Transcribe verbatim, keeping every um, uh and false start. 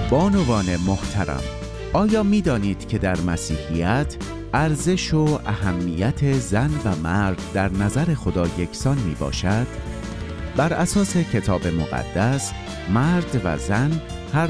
بانوان محترم، آیا می دانید که در مسیحیت ارزش و اهمیت زن و مرد در نظر خدا یکسان می باشد؟ بر اساس کتاب مقدس، مرد و زن هر